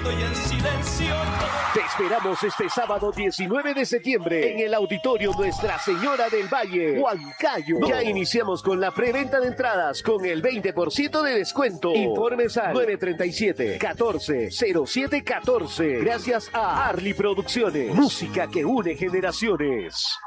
y en silencio. Te esperamos este sábado 19 de septiembre en el Auditorio Nuestra Señora del Valle, Huancayo. Ya iniciamos con la preventa de entradas con el 20% de descuento. Informes al 937-140714. Gracias a Arli Producciones. Música que une generaciones.